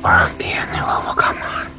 二爹，你问我干嘛？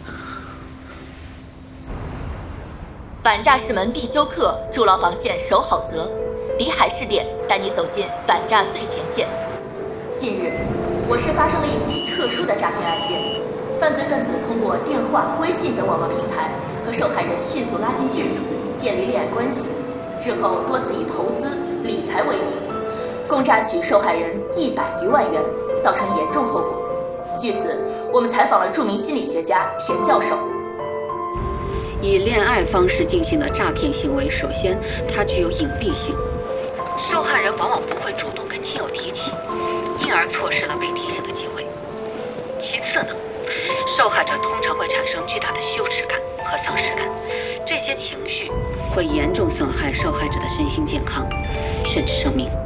反诈士门必修课，筑牢防线守好则。李海试点带你走进反诈最前线。近日，我市发生了一起特殊的诈骗案件，犯罪分子通过电话、微信等网络平台和受害人迅速拉近距离，建立恋爱关系，之后多次以投资、理财为名，共榨取受害人100余万元，造成严重后果。据此，我们采访了著名心理学家田教授。 以恋爱方式进行的诈骗行为，首先它具有隐蔽性，受害人往往不会主动跟亲友提起，因而错失了被提醒的机会。其次呢，受害者通常会产生巨大的羞耻感和丧失感，这些情绪会严重损害受害者的身心健康，甚至生命。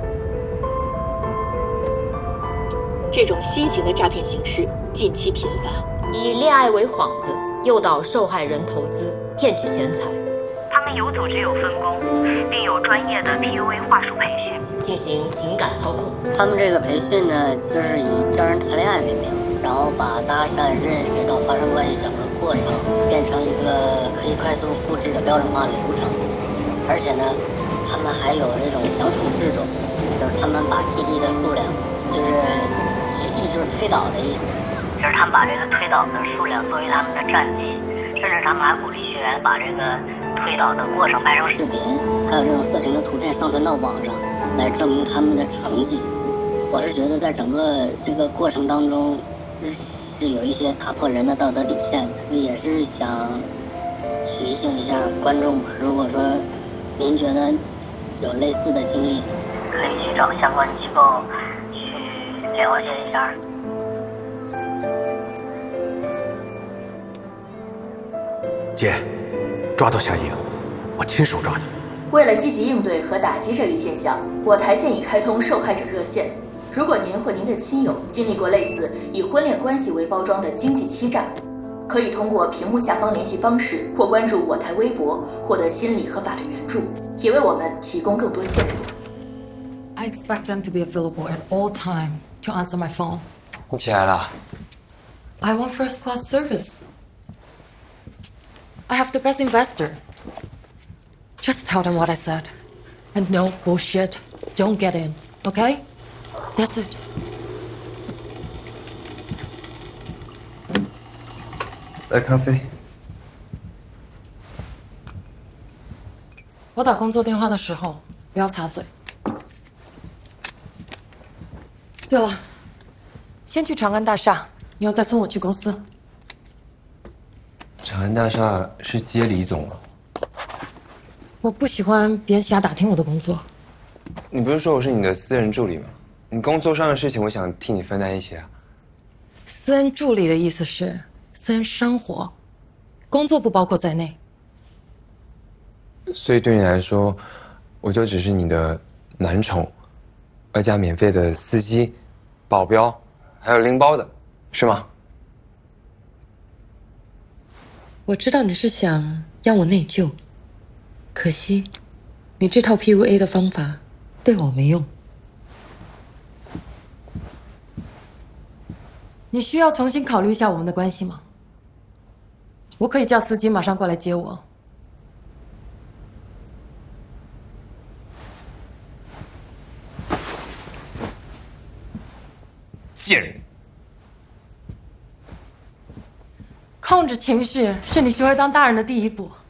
这种新型的诈骗形式近期频发， 以恋爱为幌子，诱导受害人投资，骗取钱财。 他们有组织有分工，并有专业的 PUA 话术培训， 进行情感操控。 他们这个培训呢，就是以教人谈恋爱为名，然后把搭讪、认识到发生关系整个过程变成一个可以快速复制的标准化流程。而且呢，他们还有这种奖惩制度，就是他们把 TD 的数量，就是 TD 就是推导的意思， 就是他们把这个推导的数量作为他们的战绩，甚至他们还鼓励学员把这个推导的过程拍成视频，还有这种色情的图片上传到网上，来证明他们的成绩。我是觉得在整个这个过程当中，是有一些打破人的道德底线的，也是想提醒一下观众，如果说您觉得有类似的经历， 可以去找相关机构去了解一下。 姐，抓到夏莹，我亲手抓的。 为了积极应对和打击这一现象，我台现已开通受害者热线。如果您或您的亲友经历过类似以婚恋关系为包装的经济欺诈，可以通过屏幕下方联系方式或关注我台微博获得心理和法律援助，也为我们提供更多线索。 I expect them to be available at all time to answer my phone. 你起来了？ I want first class service. I have the best investor. Just tell them what I said. And no bullshit. Don't get in. Okay? That's it. 来咖啡。 我打工作电话的时候不要插嘴。对了，先去长安大厦，你要再送我去公司。 长安大厦是接李总吗？ 我不喜欢别人瞎打听我的工作。 你不是说我是你的私人助理吗？你工作上的事情，我想替你分担一些啊。 私人助理的意思是私人生活，工作不包括在内。 所以对你来说，我就只是你的男宠，外加免费的司机、保镖，还有拎包的，是吗？ 我知道你是想让我内疚，可惜你这套 PUA 的方法对我没用。你需要重新考虑一下我们的关系吗？我可以叫司机马上过来接我。 贱人！ 控制情绪是你学会当大人的第一步。